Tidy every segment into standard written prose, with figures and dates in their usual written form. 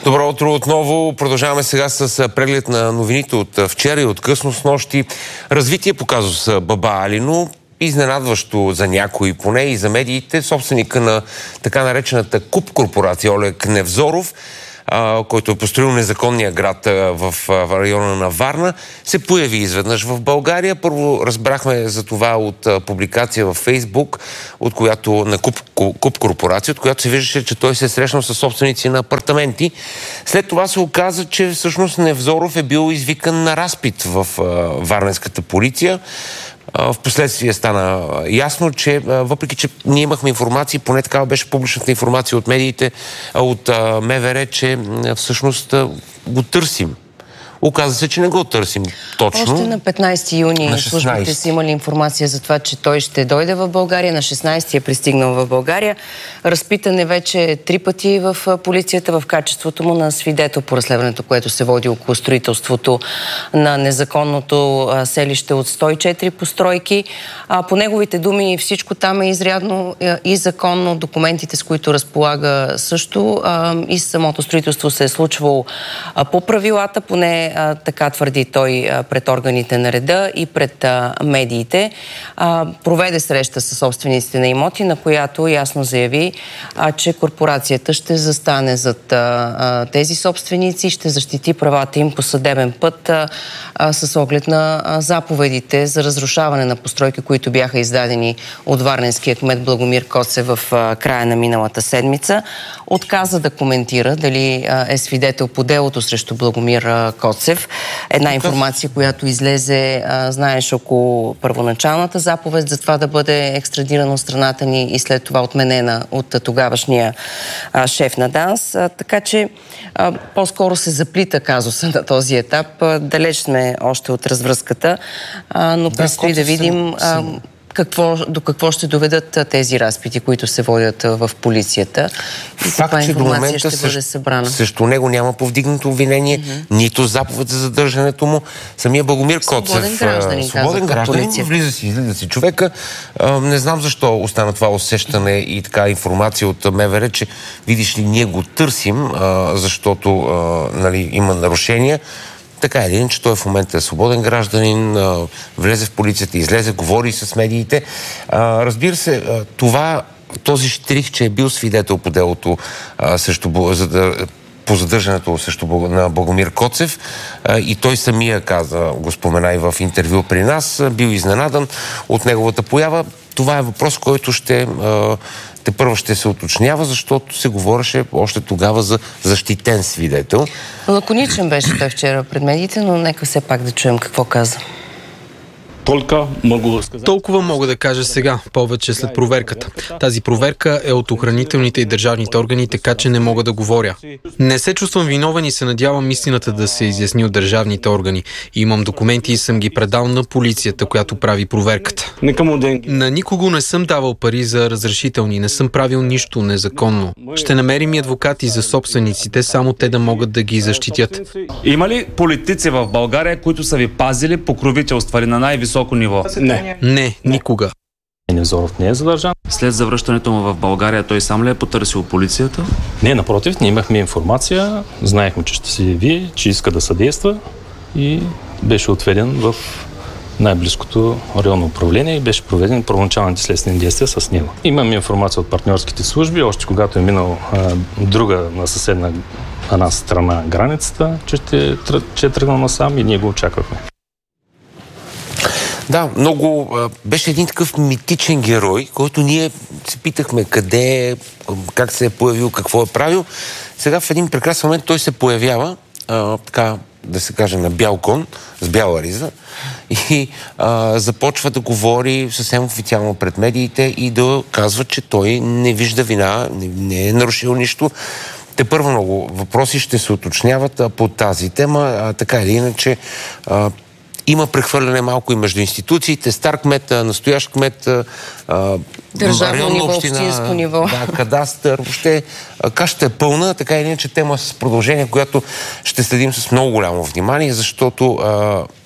Добро утро отново. Продължаваме сега с преглед на новините от вчера и от късно снощи. Развитие по казуса Баба Алино. Изненадващо за някои, поне и за медиите, собственика на така наречената КУП корпорация Олег Невзоров, който е построил незаконния град в района на Варна, се появи изведнъж в България. Първо разбрахме за това от публикация във Фейсбук, от която на КУП корпорация, от която се виждаше, че той се е срещнал с собственици на апартаменти. След това се оказа, че всъщност Невзоров е бил извикан на разпит в варненската полиция. Впоследствие стана ясно, че въпреки, че ние имахме информация, поне такава беше публичната информация от медиите, от МВР, че всъщност го търсим. Оказва се, че не го търсим точно. Още на 15 юни службите са имали информация за това, че той ще дойде в България. На 16 е пристигнал в България. Разпитан е вече 3 пъти в полицията в качеството му на свидетел по разследването, което се води около строителството на незаконното селище от 104 постройки. По неговите думи всичко там е изрядно и законно. Документите, с които разполага също, и самото строителство се е случвало по правилата, поне така твърди той пред органите на реда и пред медиите. Проведе среща с собствениците на имоти, на която ясно заяви, че корпорацията ще застане зад тези собственици, ще защити правата им по съдебен път с оглед на заповедите за разрушаване на постройки, които бяха издадени от варненския кмет Благомир Коцев в края на миналата седмица. Отказа да коментира дали е свидетел по делото срещу Благомир Коцев. Една информация, която излезе, знаеш, около първоначалната заповед за това да бъде екстрадиран от страната ни и след това отменена от тогавашния шеф на ДАНС. Така че по-скоро се заплита казуса на този етап. Далеч сме още от развръзката, но предстои да видим до какво ще доведат тези разпити, които се водят в полицията. И факт, че до момента срещу него няма повдигнато обвинение, нито заповед за задържането му. Самия Благомир Коцев, свободен гражданин, влиза си, излиза си човека. Не знам защо остана това усещане и така информация от МВР, че видиш ли, ние го търсим, защото има нарушения. Така е един, че той в момента е свободен гражданин, влезе в полицията, излезе, говори с медиите. Разбира се, този щрих, че е бил свидетел по делото по задържането на Благомир Коцев, и той самия го спомена и в интервю при нас, бил изненадан от неговата поява. Това е въпрос, който първо ще се уточнява, защото се говореше още тогава за защитен свидетел. Лаконичен беше вчера пред медиите, но нека все пак да чуем какво каза. Толкова мога да кажа сега, повече след проверката. Тази проверка е от охранителните и държавните органи, така че не мога да говоря. Не се чувствам виновен и се надявам истината да се изясни от държавните органи. Имам документи и съм ги предал на полицията, която прави проверката. На никого не съм давал пари за разрешителни, не съм правил нищо незаконно. Ще намерим и адвокати за собствениците, само те да могат да ги защитят. Има ли политици в България, които са ви пазили, покровителствали на най-високо ниво? Не, никога. Невзоров не е задържан. След завръщането му в България, той сам ли е потърсил полицията? Не, напротив, ние имахме информация, знаехме, че ще се яви, че иска да съдейства и беше отведен в най-близкото районно управление и беше проведен първоначалните следствени действия с него. Имаме информация от партньорските служби, още когато е минал друга на съседна една страна границата, че е тръгнал насам и ние го очаквахме. Да, много беше един такъв митичен герой, който ние се питахме къде е, как се е появил, какво е правил. Сега в един прекрасен момент той се появява, така да се каже, на бял кон, с бяла риза и започва да говори съвсем официално пред медиите и да казва, че той не вижда вина, не е нарушил нищо. Тепърва много въпроси ще се уточняват по тази тема, така или иначе. Има прехвърляне малко и между институциите, стар кмет, настоящ кмет, държавно ниво, общинско ниво. Да, кадастър, въобще кашата е пълна, така или иначе тема с продължение, която ще следим с много голямо внимание, защото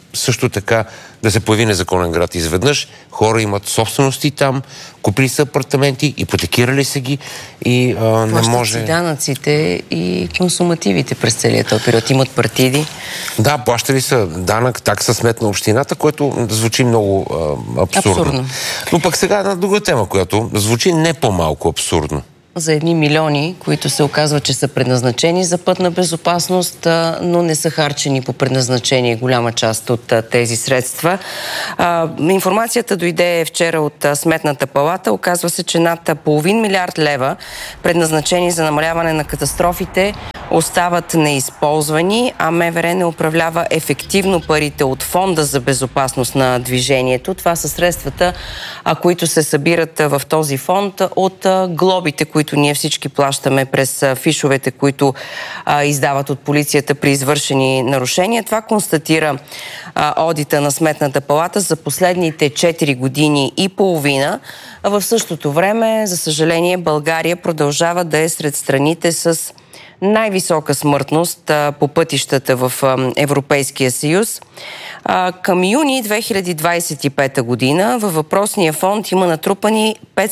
също така да се появи незаконен град изведнъж. Хора имат собствености там, купили са апартаменти, ипотекирали са ги и не може... Плащат си данъците и консумативите през целия този период. Имат партиди. Да, плащали са данък, такса смет на общината, което звучи много абсурдно. Но пък сега една друга тема, която звучи не по-малко абсурдно. За едни милиони, които се оказва, че са предназначени за пътна безопасност, но не са харчени по предназначение голяма част от тези средства. Информацията дойде вчера от Сметната палата. Оказва се, че над половин милиард лева, предназначени за намаляване на катастрофите, остават неизползвани, а МВР не управлява ефективно парите от Фонда за безопасност на движението. Това са средствата, които се събират в този фонд от глобите, които ние всички плащаме през фишовете, които издават от полицията при извършени нарушения. Това констатира одита на Сметната палата за последните 4 години и половина. В същото време, за съжаление, България продължава да е сред страните с най-висока смъртност по пътищата в Европейския съюз. Към юни 2025 година във въпросния фонд има натрупани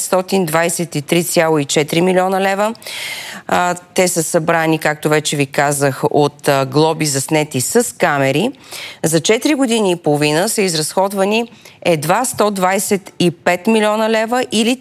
523,4 милиона лева. Те са събрани, както вече ви казах, от глоби заснети с камери. За 4 години и половина са изразходвани едва 125 милиона лева или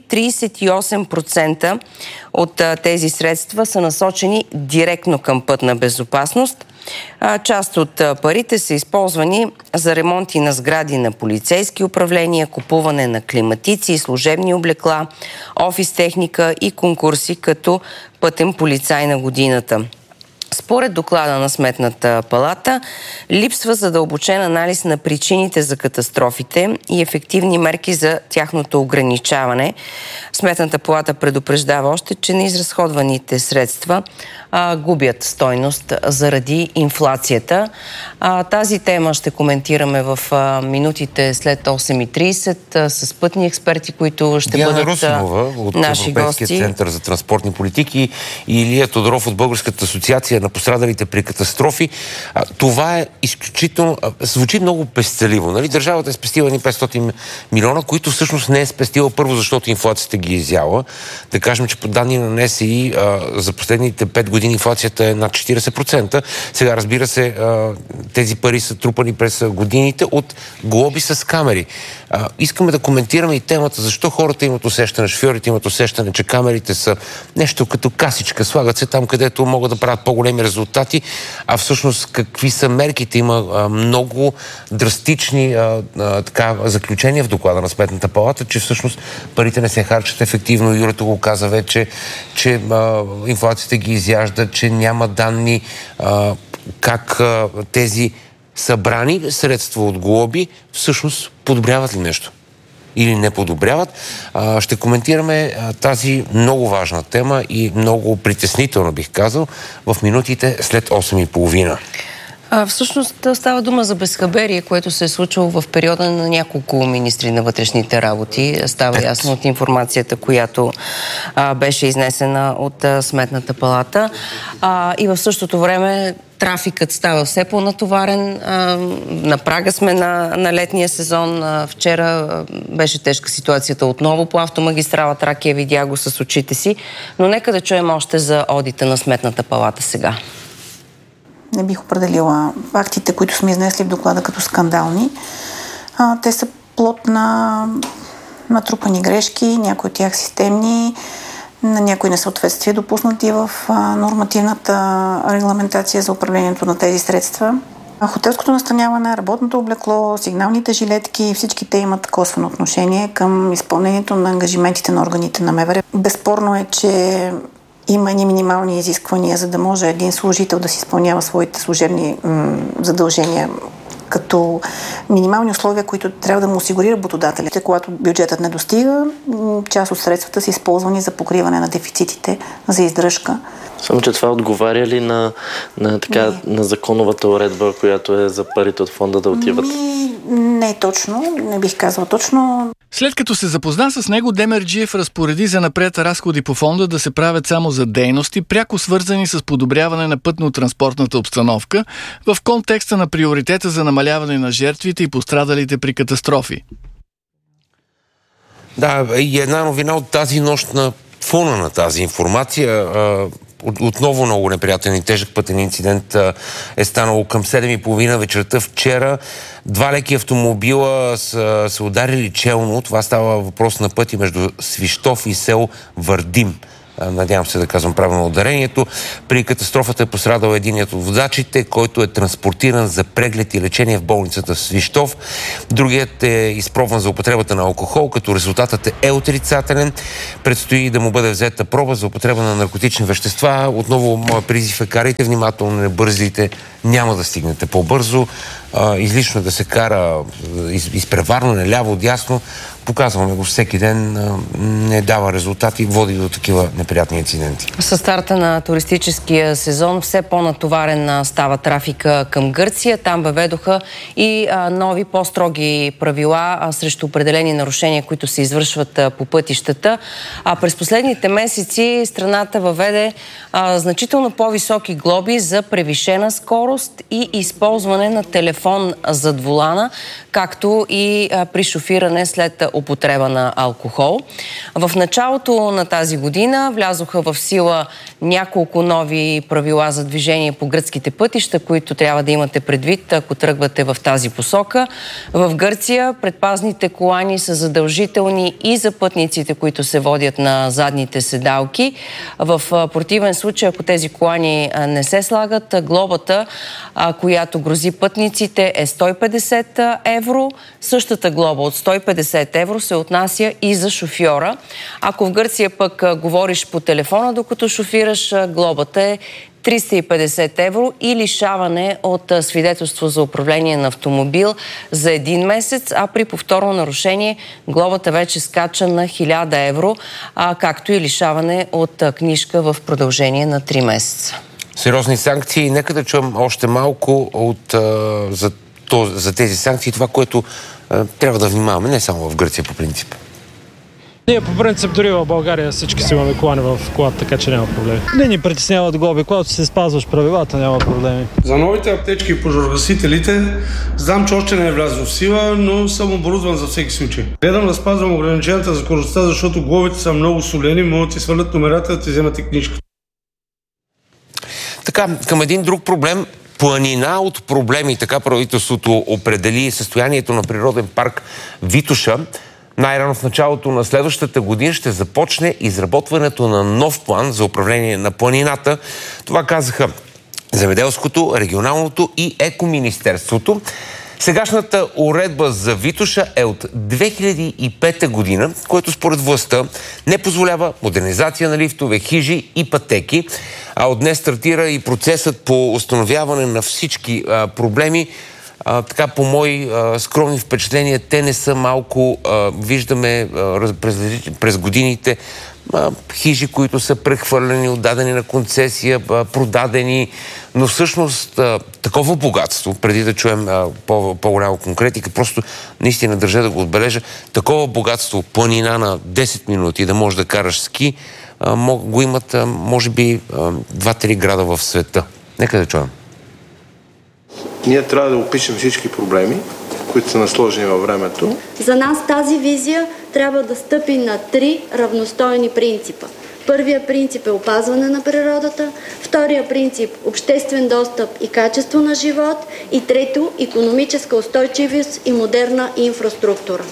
38% от тези средства са насочени директно към пътна безопасност. Част от парите са използвани за ремонти на сгради на полицейски управления, купуване на климатици, служебни облекла, офис техника и конкурси като пътен полицай на годината. Според доклада на Сметната палата, липсва задълбочен анализ на причините за катастрофите и ефективни мерки за тяхното ограничаване. Сметната палата предупреждава още, че неизразходваните средства губят стойност заради инфлацията. Тази тема ще коментираме в минутите след 8:30 с пътни експерти, които ще Диана бъдат Русинова от наши Европейския гости. център за транспортни политики и Илия Тодоров от Българската асоциация на пострадалите при катастрофи. Това е изключително... звучи много пестеливо. Нали? Държавата е спестила 500 милиона, които всъщност не е спестила първо, защото инфлацията ги изяла. Да кажем, че по данни на НСИ за последните 5 години инфлацията е над 40%. Сега, разбира се, тези пари са трупани през годините от глоби с камери. Искаме да коментираме и темата, защо хората имат усещане, шофьорите имат усещане, че камерите са нещо като касичка. Слагат се там, където могат да правят по-големи резултати, а всъщност какви са мерките? Има много драстични заключения в доклада на Сметната палата, че всъщност парите не се харчат ефективно. Юрето го каза вече, че инфлацията ги изяжда, че няма данни как тези събрани средства от глоби всъщност подобряват ли нещо или не подобряват. Ще коментираме тази много важна тема и много притеснителна, бих казал, в минутите след 8:30. Всъщност става дума за безхаберие, което се е случило в периода на няколко министри на вътрешните работи. Става ясно от информацията, която беше изнесена от Сметната палата. И в същото време трафикът става все по-натоварен. На прага сме на летния сезон. Вчера беше тежка ситуацията отново по автомагистрала Тракия. Видя го с очите си. Но нека да чуем още за одита на Сметната палата сега. Не бих определила фактите, които сме изнесли в доклада като скандални. Те са плод на натрупани грешки, някои от тях системни, на някои несъответствия допуснати в нормативната регламентация за управлението на тези средства. Хотелското настаняване, работното облекло, сигналните жилетки, всички те имат косвено отношение към изпълнението на ангажиментите на органите на МВР. Безспорно е, че има и минимални изисквания, за да може един служител да си изпълнява своите служебни задължения, като минимални условия, които трябва да му осигури работодателите. Когато бюджетът не достига, част от средствата са използвани за покриване на дефицитите за издръжка. Само, че това отговаря ли на законовата уредба, която е за парите от фонда да отиват? Не точно, не бих казала точно. След като се запозна с него, Демерджиев разпореди за напред разходи по фонда да се правят само за дейности, пряко свързани с подобряване на пътно-транспортната обстановка в контекста на приоритета за намаляване на жертвите и пострадалите при катастрофи. Да, и една новина от тази нощ на фона на тази информация. Отново много неприятен и тежък пътен инцидент е станало към 7:30 вечерта вчера. 2 леки автомобила са се ударили челно. Това става въпрос на пъти между Свищов и село Върдим. Надявам се да казвам правилно ударението. При катастрофата е пострадал единият от водачите, който е транспортиран за преглед и лечение в болницата в Свищов. Другият е изпробван за употребата на алкохол, като резултатът е отрицателен. Предстои да му бъде взета проба за употреба на наркотични вещества. Отново моя призив е: карайте внимателно, не бързайте, няма да стигнете по-бързо. Излишно да се кара изпреварно, наляво, отдясно. Показваме го всеки ден, не дава резултати, води до такива неприятни инциденти. Със старта на туристическия сезон все по-натоварен става трафика към Гърция. Там въведоха и нови по-строги правила срещу определени нарушения, които се извършват по пътищата. През последните месеци страната въведе значително по-високи глоби за превишена скорост и използване на телефон зад волана, както и при шофиране след употреба на алкохол. В началото на тази година влязоха в сила няколко нови правила за движение по гръцките пътища, които трябва да имате предвид, ако тръгвате в тази посока. В Гърция предпазните колани са задължителни и за пътниците, които се водят на задните седалки. В противен случай, ако тези колани не се слагат, глобата, която грози пътниците, е 150 евро. Същата глоба от 150 евро се отнася и за шофьора. Ако в Гърция пък говориш по телефона, докато шофираш, глобата е 350 евро и лишаване от свидетелство за управление на автомобил за 1 месец, а при повторно нарушение глобата вече скача на 1000 евро, както и лишаване от книжка в продължение на 3 месеца. Сериозни санкции. Нека да чуем още малко за тези санкции, това, което трябва да внимаваме, не само в Гърция по принцип. Ние по принцип дори в България всички си имаме колани в колата, така че няма проблеми. Не ни притесняват глоби, когато си спазваш правилата, няма проблеми. За новите аптечки и пожарогасителите знам, че още не е влязло в сила, но съм оборудван за всеки случай. Гледам да спазвам ограниченията за скоростта, защото глобите са много солени, могат да ти свалят номерата, да ти вземат и книжка. Така, към един друг проблем. Планина от проблеми, така правителството определи състоянието на природен парк Витоша. Най-рано в началото на следващата година ще започне изработването на нов план за управление на планината. Това казаха Земеделското, Регионалното и Екоминистерството. Сегашната уредба за Витоша е от 2005 година, което според властта не позволява модернизация на лифтове, хижи и пътеки. А от днес стартира и процесът по установяване на всички проблеми. Така, по мои скромни впечатления, те не са малко. Виждаме през годините хижи, които са прехвърлени, отдадени на концесия, продадени, но всъщност такова богатство, преди да чуем по-голяма конкретика, просто наистина държа да го отбележа, такова богатство, планина на 10 минути, да можеш да караш ски, го имат, може би, 2-3 града в света. Нека да чуем. Ние трябва да опишем всички проблеми, които са насложени във времето. За нас тази визия трябва да стъпи на 3 равностойни принципа. Първия принцип е опазване на природата, втория принцип – обществен достъп и качество на живот и трето – икономическа устойчивост и модерна инфраструктура.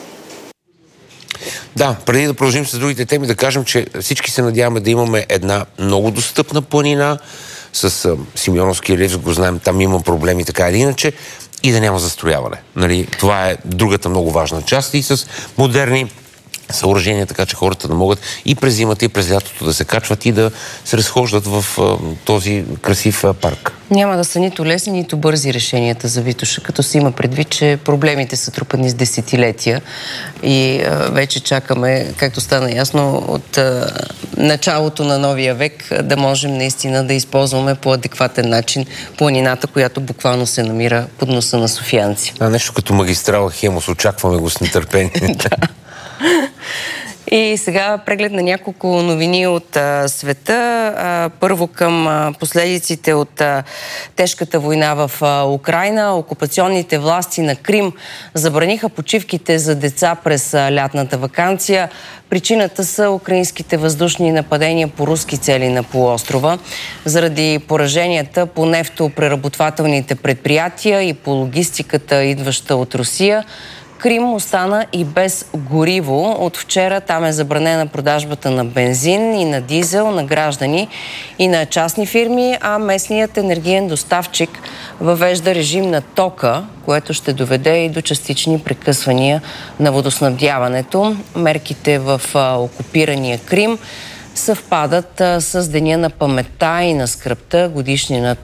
Да, преди да продължим с другите теми, да кажем, че всички се надяваме да имаме една много достъпна планина. С Симеоновския релеф го знаем, там има проблеми така или иначе, и да няма застрояване. Нали? Това е другата много важна част и с модерни съоръжения, така че хората да могат и през зимата, и през лятото да се качват и да се разхождат в този красив парк. Няма да са нито лесни, нито бързи решенията за Витоша, като се има предвид, че проблемите са трупани с десетилетия и вече чакаме, както стана ясно, от началото на новия век да можем наистина да използваме по адекватен начин планината, която буквално се намира под носа на софиянци. Нещо като магистрала Хемус, очакваме го с нетърпение. И сега преглед на няколко новини от света. Първо към последиците от тежката война в Украйна. Окупационните власти на Крим забраниха почивките за деца през лятната ваканция. Причината са украинските въздушни нападения по руски цели на полуострова. Заради пораженията по нефтопреработвателните предприятия и по логистиката, идваща от Русия, Крим остана и без гориво. От вчера там е забранена продажбата на бензин и на дизел на граждани и на частни фирми, а местният енергиен доставчик въвежда режим на тока, което ще доведе и до частични прекъсвания на водоснабдяването. Мерките в окупирания Крим съвпадат с Деня на паметта и на скръбта, годишнината